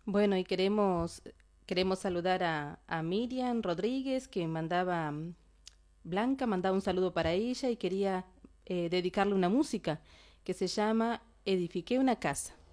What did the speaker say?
Bueno, y queremos saludar a Miriam Rodríguez, que mandaba, Blanca mandaba un saludo para ella y quería dedicarle una música que se llama Edifiqué una casa.